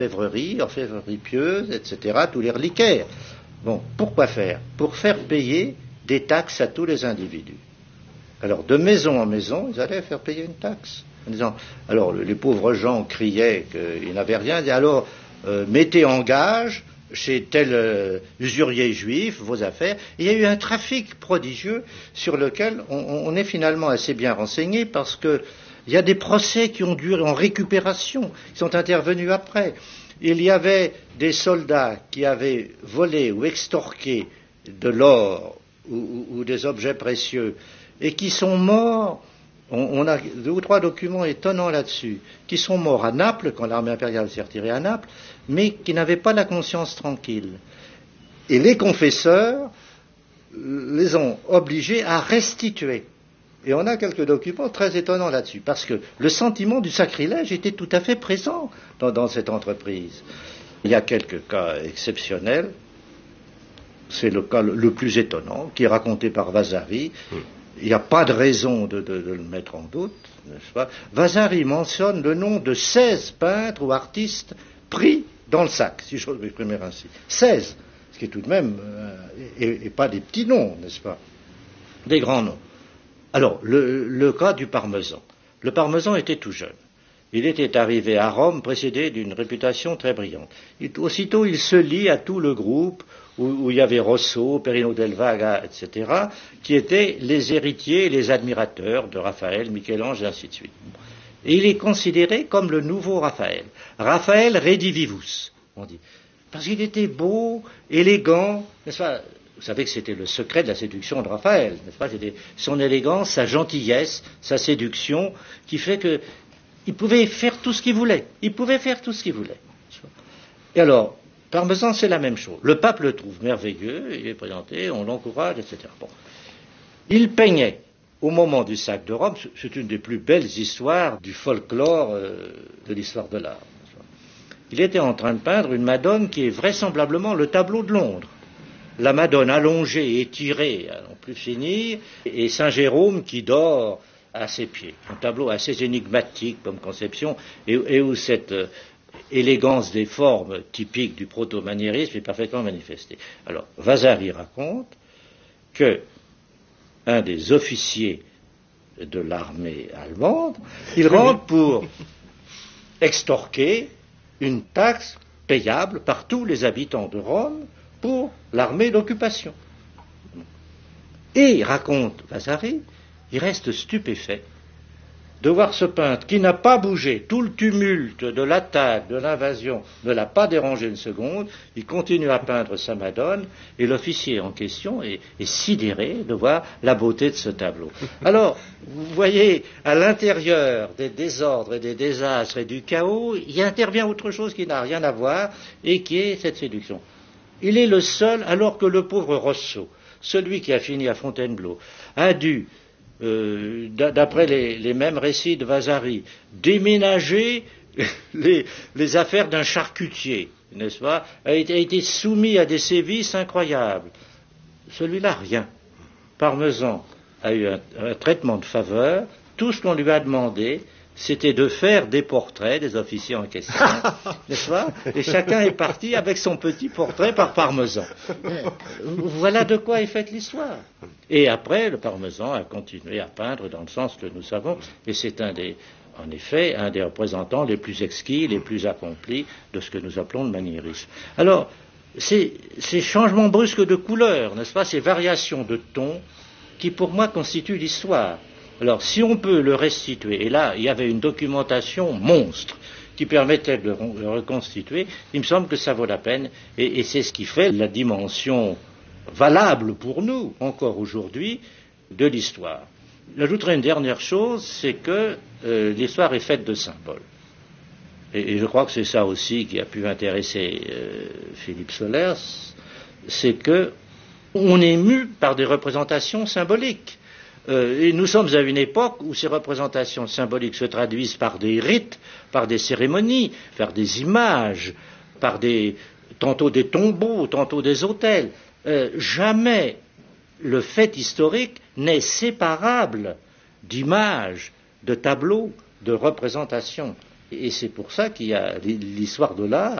orfèvrerie pieuse, etc., tous les reliquaires. Bon, pourquoi faire? Pour faire payer des taxes à tous les individus. Alors, de maison en maison, ils allaient faire payer une taxe. En disant, alors, les pauvres gens criaient qu'ils n'avaient rien, et alors, mettez en gage chez tel usurier juif vos affaires. Et il y a eu un trafic prodigieux sur lequel on est finalement assez bien renseigné parce que il y a des procès qui ont duré en récupération, qui sont intervenus après. Il y avait des soldats qui avaient volé ou extorqué de l'or ou des objets précieux et qui sont morts. On a 2 ou 3 documents étonnants là-dessus, qui sont morts à Naples, quand l'armée impériale s'est retirée à Naples, mais qui n'avaient pas la conscience tranquille. Et les confesseurs les ont obligés à restituer. Et on a quelques documents très étonnants là-dessus, parce que le sentiment du sacrilège était tout à fait présent dans cette entreprise. Il y a quelques cas exceptionnels. C'est le cas le plus étonnant, qui est raconté par Vasari. Il n'y a pas de raison de le mettre en doute, n'est-ce pas? Vasari mentionne le nom de 16 peintres ou artistes pris dans le sac, si j'ose m'exprimer ainsi. 16, ce qui est tout de même, et pas des petits noms, n'est-ce pas? Des grands noms. Alors, le cas du Parmesan. Le Parmesan était tout jeune. Il était arrivé à Rome précédé d'une réputation très brillante. Aussitôt, il se lie à tout le groupe où il y avait Rosso, Perino del Vaga, etc., qui étaient les héritiers et les admirateurs de Raphaël, Michel-Ange, et ainsi de suite. Et il est considéré comme le nouveau Raphaël. Raphaël redivivus, on dit. Parce qu'il était beau, élégant, n'est-ce pas? Vous savez que c'était le secret de la séduction de Raphaël, n'est-ce pas? C'était son élégance, sa gentillesse, sa séduction, qui fait qu'il pouvait faire tout ce qu'il voulait. Il pouvait faire tout ce qu'il voulait. Et alors, Parmesan, c'est la même chose. Le pape le trouve merveilleux, il est présenté, on l'encourage, etc. Bon. Il peignait au moment du sac de Rome, c'est une des plus belles histoires du folklore de l'histoire de l'art. Il était en train de peindre une Madone qui est vraisemblablement le tableau de Londres. La Madone allongée et étirée à n'en plus finir, et Saint Jérôme qui dort à ses pieds. Un tableau assez énigmatique comme conception, et où cette élégance des formes typiques du proto-maniérisme est parfaitement manifestée. Alors, Vasari raconte que un des officiers de l'armée allemande, il rentre pour extorquer une taxe payable par tous les habitants de Rome pour l'armée d'occupation. Et, raconte Vasari, il reste stupéfait de voir ce peintre qui n'a pas bougé, tout le tumulte de l'attaque, de l'invasion ne l'a pas dérangé une seconde, il continue à peindre sa Madone, et l'officier en question est sidéré de voir la beauté de ce tableau. Alors, vous voyez, à l'intérieur des désordres et des désastres et du chaos, il intervient autre chose qui n'a rien à voir, et qui est cette séduction. Il est le seul, alors que le pauvre Rosso, celui qui a fini à Fontainebleau, a dû, d'après les mêmes récits de Vasari, déménager les affaires d'un charcutier, n'est-ce pas, a été soumis à des sévices incroyables. Celui-là, rien. Parmesan a eu un traitement de faveur. Tout ce qu'on lui a demandé, c'était de faire des portraits des officiers en question, n'est-ce pas? Et chacun est parti avec son petit portrait par Parmesan. Voilà de quoi est faite l'histoire. Et après, le Parmesan a continué à peindre dans le sens que nous savons, et c'est en effet, un des représentants les plus exquis, les plus accomplis de ce que nous appelons le maniérisme. Alors, ces changements brusques de couleur, n'est-ce pas, ces variations de ton, qui pour moi constituent l'histoire. Alors, si on peut le restituer, et là, il y avait une documentation monstre qui permettait de le reconstituer, il me semble que ça vaut la peine, et c'est ce qui fait la dimension valable pour nous, encore aujourd'hui, de l'histoire. J'ajouterai une dernière chose, c'est que l'histoire est faite de symboles. Et je crois que c'est ça aussi qui a pu intéresser Philippe Solers, c'est que on est mu par des représentations symboliques. Et nous sommes à une époque où ces représentations symboliques se traduisent par des rites, par des cérémonies, par des images, par tantôt des tombeaux, tantôt des autels. Jamais le fait historique n'est séparable d'images, de tableaux, de représentations. Et c'est pour ça qu'il y a l'histoire de l'art